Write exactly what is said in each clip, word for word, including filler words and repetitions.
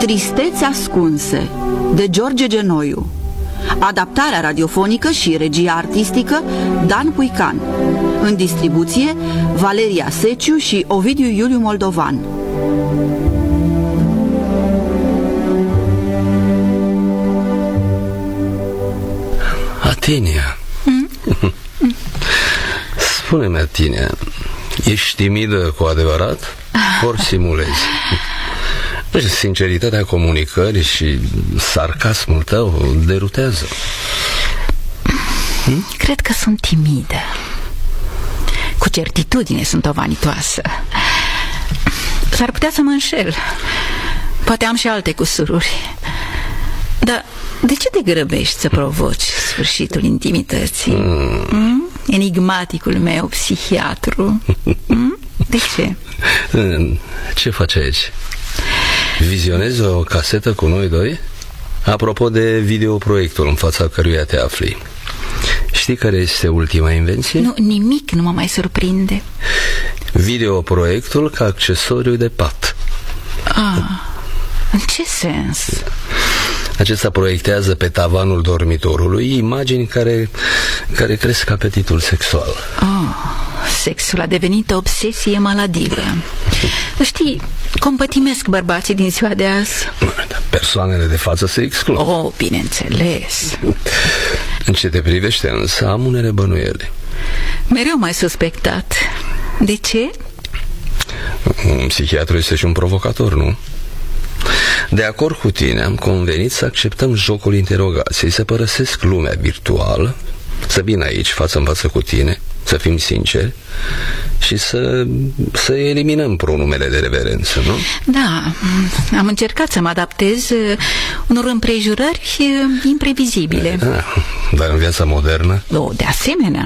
Tristeți ascunse, de George Genoiu. Adaptarea radiofonică și regia artistică Dan Puican. În distribuție Valeria Seciu și Ovidiu Iuliu Moldovan. Atinia, mm? Spune-mi, Atinia, ești timidă cu adevărat? Ori simulezi? Sinceritatea comunicării și sarcasmul tău derutează. hm? Cred că sunt timidă. Cu certitudine sunt o vanitoasă. S-ar putea să mă înșel. Poate am și alte cusururi. Dar de ce te grăbești să provoci sfârșitul intimității? Mm. Mm? Enigmaticul meu psihiatru. mm? De ce? Ce faci aici? Vizionezi o casetă cu noi doi? Apropo de videoproiectul în fața căruia te afli, știi care este ultima invenție? Nu, nimic nu mă mai surprinde. Videoproiectul ca accesoriu de pat. Ah, în ce sens? Acesta proiectează pe tavanul dormitorului imagini care, care cresc apetitul sexual. Oh, sexul a devenit o obsesie maladivă. Știi, compătimesc bărbații din ziua de azi. Persoanele de față se exclud. Oh, bineînțeles. În ce te privește însă am unele bănuiele. Mereu m-ai suspectat. De ce? Un psihiatru este și un provocator, nu? De acord cu tine am convenit să acceptăm jocul interogației, să părăsesc lumea virtuală, să vin aici față în față cu tine, să fim sinceri și să, să eliminăm pronumele de reverență, nu? Da, am încercat să mă adaptez unor împrejurări imprevizibile. Da, dar în viața modernă? O, de asemenea.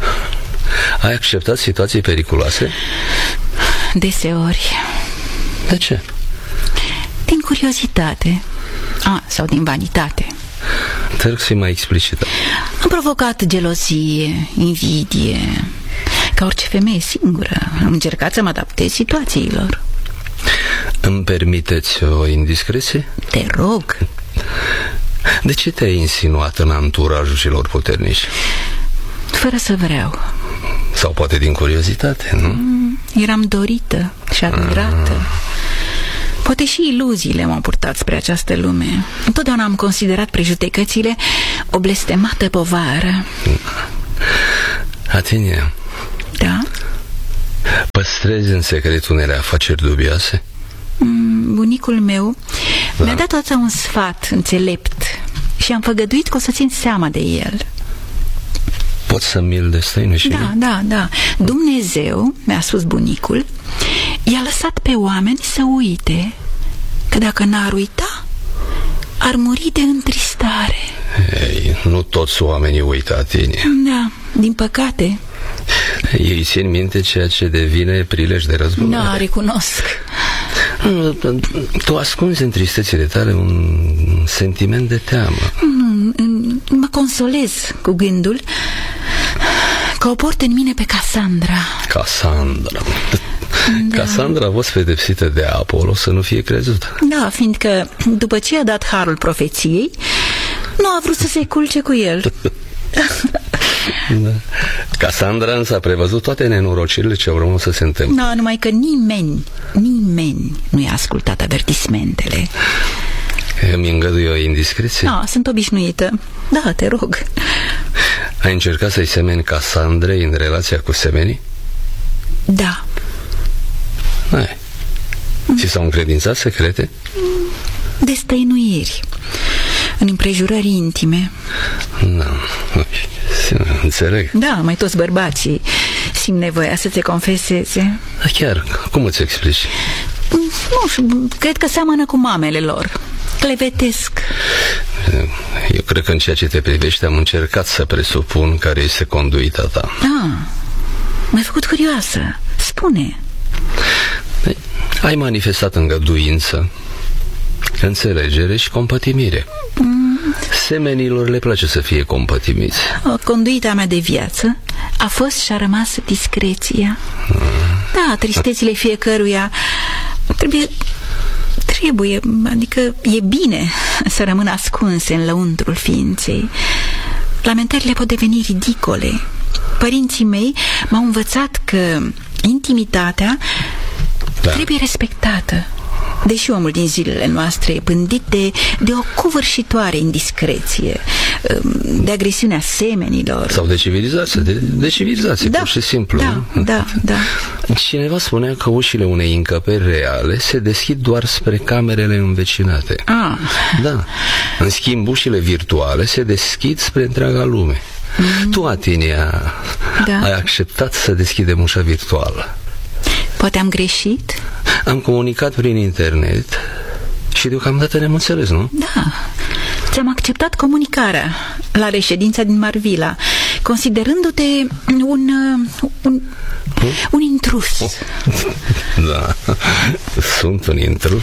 Ai acceptat situații periculoase? Deseori. De ce? Din curiozitate. A, sau din vanitate. Te rog să-i mai explicită. Am provocat gelozie, invidie. Ca orice femeie singură am încercat să mă adaptez situațiilor. Îmi permiteți o indiscreție? Te rog. De ce te-ai insinuat în anturajul celor puternici? Fără să vreau. Sau poate din curiozitate, nu? Mm, eram dorită și admirată. ah. Poate și iluziile m-au purtat spre această lume. Întotdeauna am considerat prejudecățile o blestemată povară. Atinia. Da? Păstrezi în secret unele afaceri dubioase? Mm, bunicul meu da. mi-a dat toată un sfat înțelept și am făgăduit că o să țin seama de el. Poți să mi-l destăinuiești? Da, da, da. Dumnezeu, mi-a spus bunicul, i-a lăsat pe oameni să uite, că dacă n-ar uita, ar muri de întristare. Ei, nu toți oamenii uită, Atinia. Da, din păcate. Ei țin minte ceea ce devine prilej de răzbunare. Da, recunosc. Tu ascunzi în tristețile tale un sentiment de teamă. Mă consolez cu gândul că o port în mine pe Cassandra. Cassandra. Da. Cassandra a fost pedepsită de Apollo să nu fie crezută. Da, fiindcă după ce a dat harul profeției, nu a vrut să se culce cu el. Da. Cassandra însă a prevăzut toate nenorocirile ce urmau să se întâmple. Da, numai că nimeni, nimeni nu i-a ascultat avertismentele. Îmi îngădui o indiscreție? Da, sunt obișnuită. Da, te rog. Ai încercat să-i semeni Cassandrei în relația cu semenii? Da. Hai. Mm. Ți s-au încredințat secrete? Destăinuiri în împrejurări intime. Da, înțeleg. Da, mai toți bărbații simt nevoia să te confeseze. Da, chiar, cum îți explici? Nu știu, cred că seamănă cu mamele lor. Clevetesc. Eu cred că în ceea ce te privește am încercat să presupun care este conduita ta. Ah, m-ai făcut curioasă. Spune. Ai manifestat îngăduință, înțelegere și compătimire. mm. Semenilor le place să fie compătimiți. O, conduita mea de viață a fost și a rămas discreția. mm. Da, tristețile fiecăruia trebuie, trebuie trebuie, adică e bine să rămână ascunse în lăuntrul ființei. Lamentările pot deveni ridicole. Părinții mei m-au învățat că intimitatea da. trebuie respectată. Deși omul din zilele noastre e pândit de, de o covârșitoare indiscreție, de agresiunea semenilor. Sau de civilizație, de, de civilizație, da, pur și simplu. Da, nu? da, da. Cineva spunea că ușile unei încăperi reale se deschid doar spre camerele învecinate. Ah. Da. În schimb, ușile virtuale se deschid spre întreaga lume. Mm. Tu, Atinia, da. ai acceptat să deschidem ușa virtuală. Poate am greșit? Am comunicat prin internet și deocamdată ne-am înțeles, nu? Da. Ți-am acceptat comunicarea la reședința din Marvila, considerându-te un, un, un intrus. Oh. Da, sunt un intrus?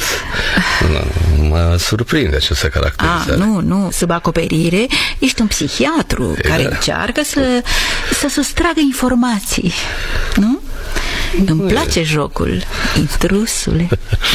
Mă surprinde această caracterizare. A, nu, nu, sub acoperire ești un psihiatru e, care da. încearcă să, să sustragă informații, nu? Îmi place jocul, intrusule.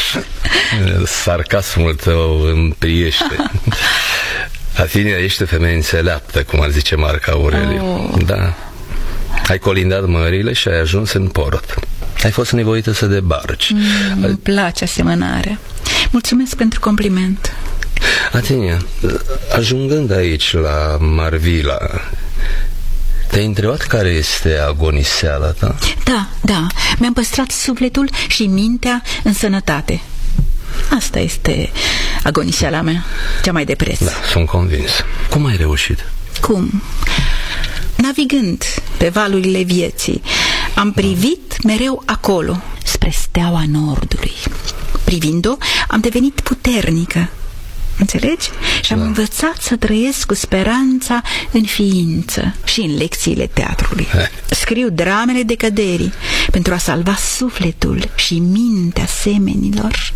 Sarcasmul tău îmi priește. Atinia, ești o femeie înțeleaptă, cum ar zice Marc Aureliu. Oh. Da. Ai colindat mările și ai ajuns în port. Ai fost nevoită să debarci. Mm, îmi place asemănarea. Mulțumesc pentru compliment. Atinia, ajungând aici la Marvila, te-ai întrebat care este agoniseala ta? Da, da. Mi-am păstrat sufletul și mintea în sănătate. Asta este agoniseala mea, cea mai de preț. Da, sunt convins. Cum ai reușit? Cum? Navigând pe valurile vieții, am privit mereu acolo, spre steaua nordului. Privind-o, am devenit puternică. Înțelegi? Și am da. învățat să trăiesc cu speranța în ființă și în lecțiile teatrului. He. Scriu dramele decăderii pentru a salva sufletul și mintea semenilor.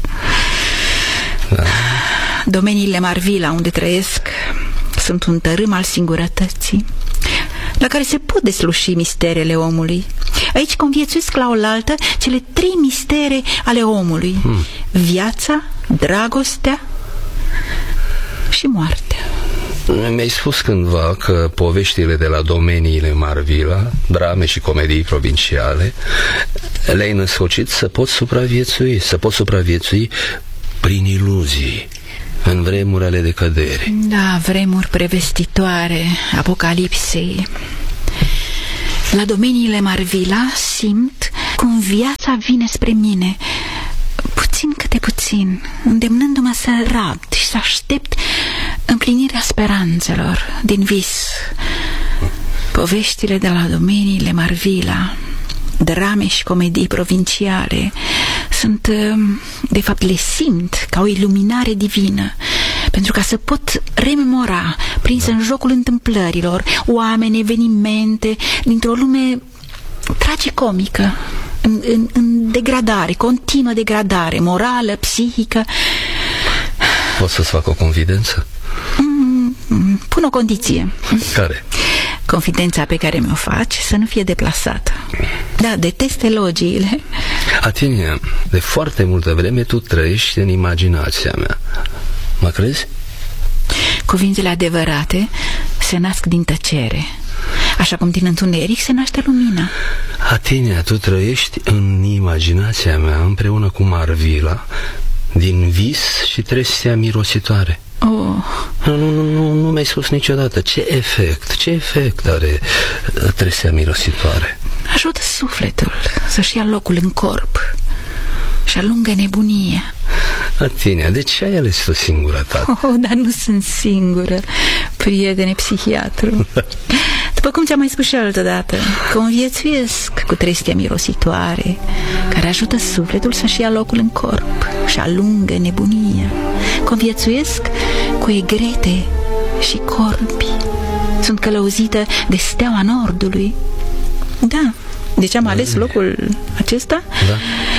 Da. Domeniile Marvila unde trăiesc sunt un tărâm al singurătății, la care se pot desluși misterele omului. Aici conviețuiesc la oaltă cele trei mistere ale omului. Hmm. Viața, dragostea și moartea. Mi-ai spus cândva că poveștile de la domeniile Marvila, drame și comedii provinciale, le-ai născocit să poți supraviețui, să poți supraviețui prin iluzii în vremuri ale decăderii. Da, vremuri prevestitoare apocalipsei. La domeniile Marvila simt cum viața vine spre mine, puțin câte puțin, îndemnându-mă să rabd și să aștept împlinirea speranțelor din vis. Poveștile de la domeniile Marvila, drame și comedii provinciale, sunt, de fapt, le simt ca o iluminare divină, pentru ca să pot rememora, prins în jocul întâmplărilor, oameni, evenimente, dintr-o lume tragicomică, în, în, în degradare, continuă degradare, morală, psihică. Poți să-ți fac o confidență? Mm, pun o condiție. Care? Confidența pe care mi-o faci să nu fie deplasată. Da, detest elogiile. Atinia, de foarte multă vreme tu trăiești în imaginația mea. Mă crezi? Cuvintele adevărate se nasc din tăcere, așa cum din întuneric se naște lumina. Atinia, tu trăiești în imaginația mea împreună cu Marvila, din vis și trestea mirositoare. Oh. Nu, nu, nu, nu mi-ai spus niciodată ce efect, ce efect are trestea mirositoare. Ajută sufletul să-și ia locul în corp și alungă nebunia. Atinia, de ce ai ales o singurătate? Oh, dar nu sunt singură, prietene psihiatru. După cum ți-am mai spus și altădată, conviețuiesc cu trestia mirositoare, care ajută sufletul să-și ia locul în corp și alungă nebunia. Conviețuiesc cu egrete și corbi. Sunt călăuzită de steaua nordului. Da, de ce am ales locul acesta? Da.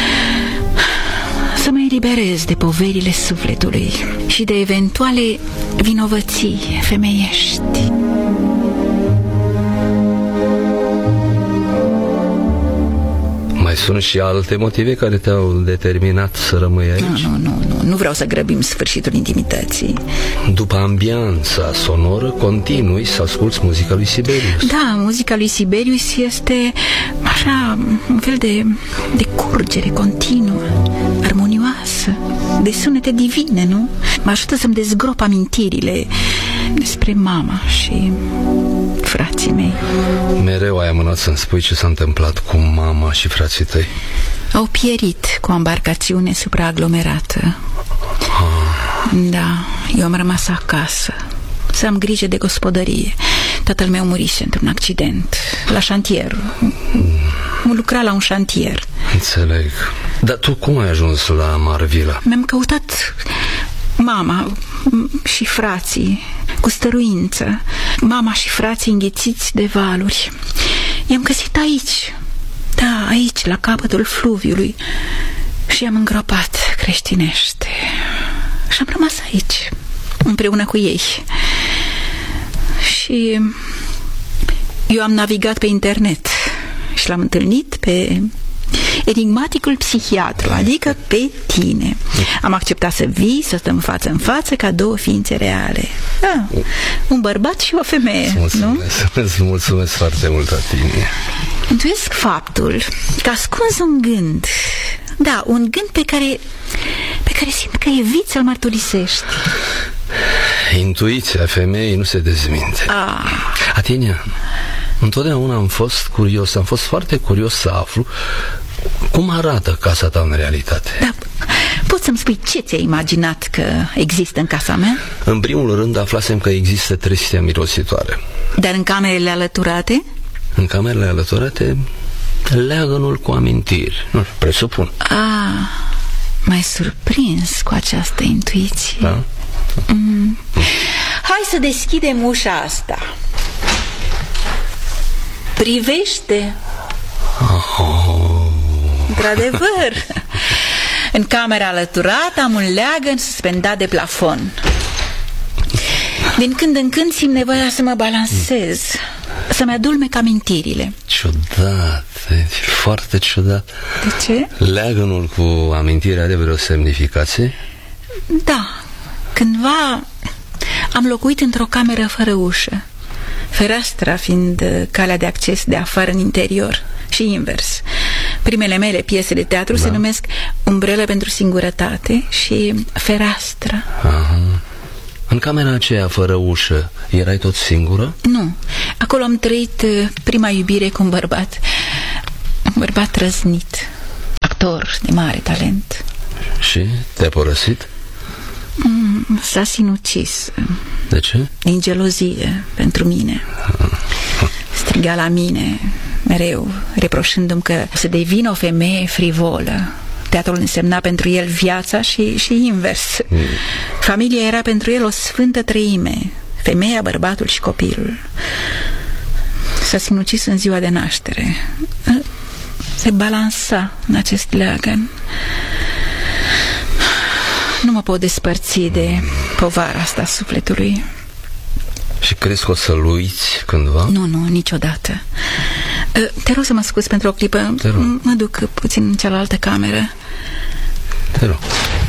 Să mă eliberez de poverile sufletului și de eventuale vinovății femeiești. Mai sunt și alte motive care te-au determinat să rămâi aici? Nu, nu, nu, nu vreau să grăbim sfârșitul intimității. După ambianța sonoră, continui să asculți muzica lui Sibelius. Da, muzica lui Sibelius este așa, un fel de, de curgere continuă, armonioasă, de sunete divine, nu? Mă ajută să-mi dezgrop amintirile despre mama și frații mei. Mereu ai amânat să-mi spui ce s-a întâmplat cu mama și frații tăi. Au pierit cu o embarcațiune supraaglomerată. ah. Da, eu am rămas acasă să am grijă de gospodărie. Tatăl meu murise într-un accident la șantier. Mă lucra la un șantier. Înțeleg. Dar tu cum ai ajuns la Marvila? Mi-am căutat mama și frații cu stăruință. Mama și frații înghețiți de valuri. I-am găsit aici. Da, aici, la capătul fluviului. Și i-am îngropat creștinește. Și am rămas aici, împreună cu ei. Și eu am navigat pe internet și l-am întâlnit pe enigmaticul psihiatru, adică pe tine. Am acceptat să vii, să stăm față în față ca două ființe reale. Da, un bărbat și o femeie, mulțumesc, nu? Îți mulțumesc foarte mult, Tine. Intuiesc faptul că ascunzi un gând. Da, un gând pe care pe care simt că evit să-l mărturisești. Intuiția femeii nu se dezminte. ah. Atinia, întotdeauna am fost curios, am fost foarte curios să aflu cum arată casa ta în realitate. Da, poți să-mi spui ce ți-ai imaginat că există în casa mea? În primul rând aflasem că există trestia mirositoare. Dar în camerele alăturate? În camerele alăturate, leagănul cu amintiri, nu, presupun. Ah, m-ai surprins cu această intuiție. Da? mm. Hai să deschidem ușa asta. Privește. oh. Într-adevăr, în camera alăturată am un leagăn suspendat de plafon. Din când în când simt nevoia să mă balansez, să-mi adulmec amintirile. Ciudat, foarte ciudat. De ce? Leagănul cu amintirea are vreo semnificație? Da, cândva am locuit într-o cameră fără ușă, fereastra fiind calea de acces de afară în interior și invers. Primele mele piese de teatru da. se numesc Umbrelă pentru singurătate și Fereastră. Aha. În camera aceea fără ușă erai tot singură? Nu, acolo am trăit prima iubire cu un bărbat. Un bărbat răznit, actor de mare talent. Și te-a părăsit? Mm, s-a sinucis. De ce? Din gelozie pentru mine. Striga la mine mereu, reproșându-mi că să devin o femeie frivolă. Teatrul însemna pentru el viața și, și invers. mm. Familia era pentru el o sfântă treime, femeia, bărbatul și copilul. S-a sinucis în ziua de naștere. Se balansa în acest leagăn. Nu mă pot despărți de povara asta sufletului. Și crezi că o să-l uiți cândva? Nu, nu, niciodată. Te rog să mă scuzi pentru o clipă. Mă duc puțin în cealaltă cameră. Te rog.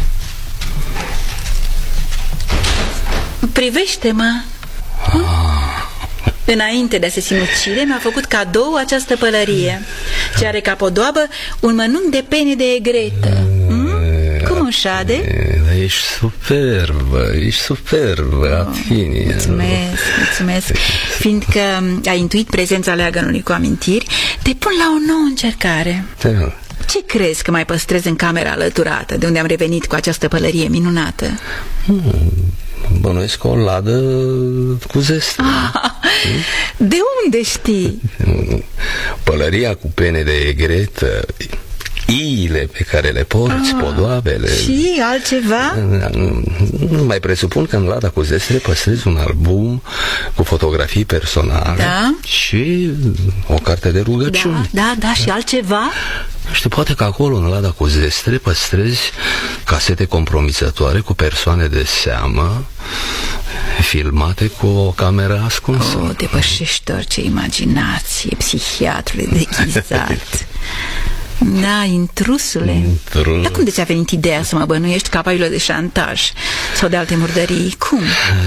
Privește-mă. ah. Înainte de a se sinucide, mi-a făcut cadou această pălărie, ce are capodoabă un mănunchi de pene de egretă. Cum o șade? Ești superbă, ești superbă, Atinia. Oh, mulțumesc, mulțumesc. Fiindcă ai intuit prezența leagănului cu amintiri, te pun la o nouă încercare. Da. Ce crezi că mai păstrez în camera alăturată, de unde am revenit cu această pălărie minunată? Hmm, bănuiesc o ladă cu zestre. Ah, de unde știi? Pălăria cu pene de egretă, iile pe care le porți, ah, podoabele. Și altceva? Nu mai presupun că în lada cu zestre păstrezi un album cu fotografii personale. Da? Și o carte de rugăciuni. Da, da, da, și altceva? Știi, poate că acolo în lada cu zestre păstrezi casete compromițătoare cu persoane de seamă filmate cu o cameră ascunsă. Oh, depășești orice imaginație, psihiatrule deghizat. Da, intrusule. Intrus. Dar cum de ți-a venit ideea să mă bănuiești capabilă de șantaj sau de alte murdării? Cum?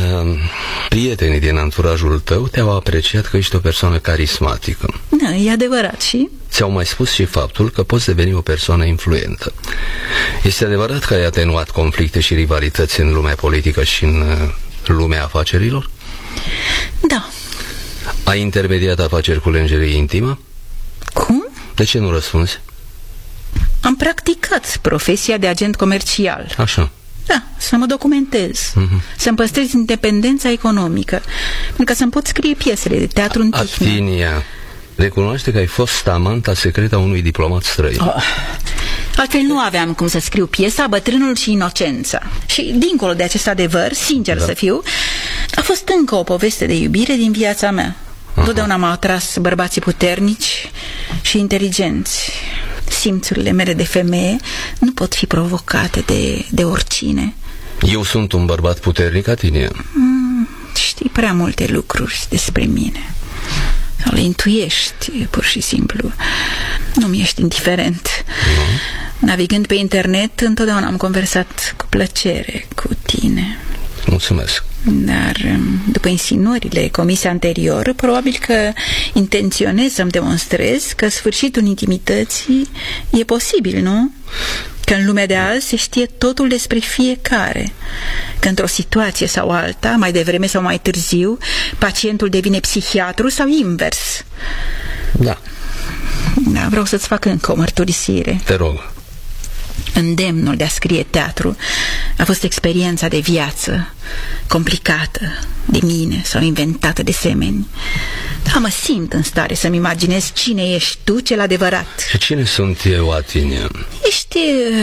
Prietenii din anturajul tău te-au apreciat că ești o persoană carismatică. Da, e adevărat. Și? Ți-au mai spus și faptul că poți deveni o persoană influentă. Este adevărat că ai atenuat conflicte și rivalități în lumea politică și în lumea afacerilor? Da. Ai intermediat afaceri cu lingerie intimă? Cum? De ce nu răspunzi? Am practicat profesia de agent comercial. Așa. Da, să mă documentez, uh-huh. să-mi păstrez independența economică, pentru ca să-mi pot scrie piesele de teatru în tihnă. Atinia, recunoaște că ai fost amanta secretă a unui diplomat străin. Oh. Altfel nu aveam cum să scriu piesa Bătrânul și Inocența. Și dincolo de acest adevăr, sincer da. să fiu, a fost încă o poveste de iubire din viața mea. Totdeauna m-au atras bărbații puternici și inteligenți. Simțurile mele de femeie nu pot fi provocate de, de oricine. Eu sunt un bărbat puternic, Atinia. Mm, știi prea multe lucruri despre mine. Sau le intuiești, pur și simplu. Nu mi ești indiferent. Nu. Navigând pe internet, întotdeauna am conversat cu plăcere cu tine. Mulțumesc. Dar după insinuările comise anterior, probabil că intenționez să-mi demonstrez că sfârșitul intimității e posibil, nu? Că în lumea de azi se știe totul despre fiecare. Că într-o situație sau alta, mai devreme sau mai târziu, pacientul devine psihiatru sau invers. Da. Da, vreau să-ți fac încă o mărturisire. Te rog. Îndemnul de a scrie teatru a fost experiența de viață, complicată de mine sau inventată de semeni. Da, mă simt în stare să-mi imaginez cine ești tu, cel adevărat. Și cine sunt eu, Atinia? Ești,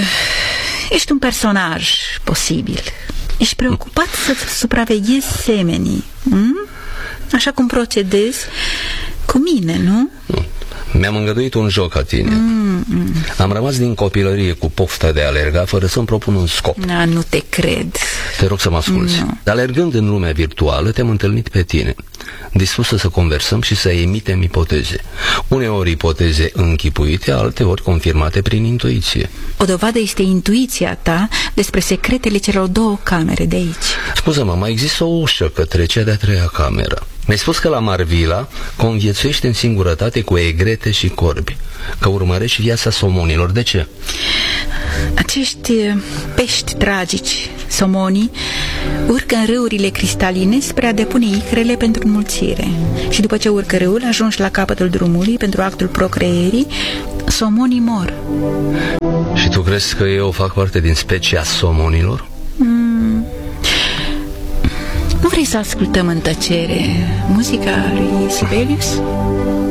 ești un personaj posibil. Ești preocupat să supraveghezi semenii, hm? Așa cum procedezi cu mine, nu? Nu. Mi-am îngăduit un joc, Atinia. Mm, mm. Am rămas din copilărie cu pofta de a alerga fără să-mi propun un scop. Da, nu te cred. Te rog să mă asculți. No. Alergând în lumea virtuală, te-am întâlnit pe tine, dispusă să conversăm și să emitem ipoteze. Uneori ipoteze închipuite, alteori confirmate prin intuiție. O dovadă este intuiția ta despre secretele celor două camere de aici. Scuză-mă, mai există o ușă către cea de-a treia cameră. Mi-ai spus că la Marvila conviețuiești în singurătate cu egrete și corbi, că urmărești viața somonilor. De ce? Acești pești tragici, somonii, urcă în râurile cristaline spre a depune icrele pentru înmulțire. Și după ce urcă râul, ajungi la capătul drumului pentru actul procreierii, somonii mor. Și tu crezi că eu fac parte din specia somonilor? Mm. Nu vrei să ascultăm în tăcere muzica lui Sibelius?